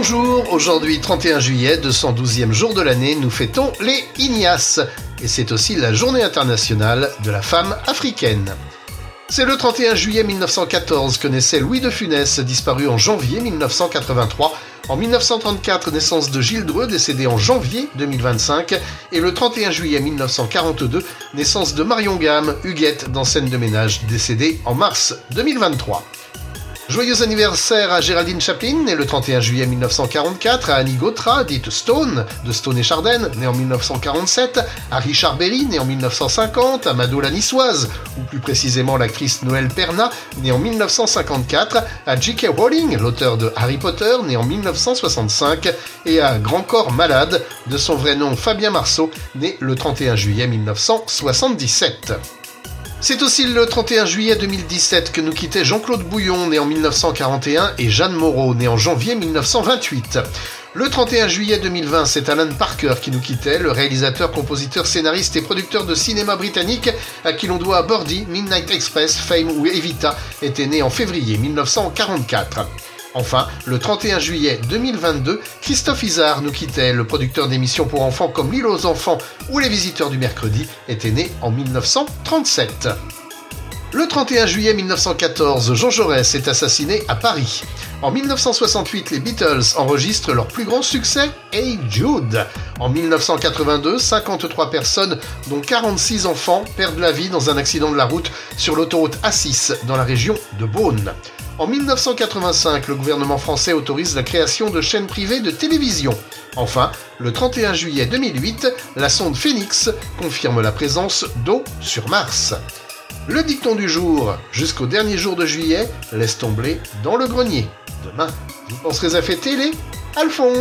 Bonjour, aujourd'hui 31 juillet, 212e jour de l'année, nous fêtons les Ignaces. Et c'est aussi la journée internationale de la femme africaine. C'est le 31 juillet 1914 que naissait Louis de Funès, disparu en janvier 1983. En 1934, naissance de Gilles Dreux, décédé en janvier 2025. Et le 31 juillet 1942, naissance de Marion Gamme, Huguette dans Scène de ménage, décédée en mars 2023. Joyeux anniversaire à Géraldine Chaplin, née le 31 juillet 1944, à Annie Gautra, dite Stone, de Stone et Chardin, née en 1947, à Richard Berry, né en 1950, à Mado la Niçoise, ou plus précisément l'actrice Noëlle Perna, née en 1954, à J.K. Rowling, l'auteur de Harry Potter, né en 1965, et à Grand Corps Malade, de son vrai nom Fabien Marceau, né le 31 juillet 1977. C'est aussi le 31 juillet 2017 que nous quittait Jean-Claude Bouillon, né en 1941, et Jeanne Moreau, née en janvier 1928. Le 31 juillet 2020, c'est Alan Parker qui nous quittait, le réalisateur, compositeur, scénariste et producteur de cinéma britannique, à qui l'on doit Birdie, Midnight Express, Fame ou Evita, était né en février 1944. Enfin, le 31 juillet 2022, Christophe Izard nous quittait, le producteur d'émissions pour enfants comme L'île aux enfants ou Les visiteurs du mercredi, était né en 1937. Le 31 juillet 1914, Jean Jaurès est assassiné à Paris. En 1968, les Beatles enregistrent leur plus grand succès, Hey Jude. En 1982, 53 personnes, dont 46 enfants, perdent la vie dans un accident de la route sur l'autoroute A6 dans la région de Beaune. En 1985, le gouvernement français autorise la création de chaînes privées de télévision. Enfin, le 31 juillet 2008, la sonde Phoenix confirme la présence d'eau sur Mars. Le dicton du jour, jusqu'au dernier jour de juillet, laisse tomber dans le grenier. Demain, vous penserez à fêter les Alphonse.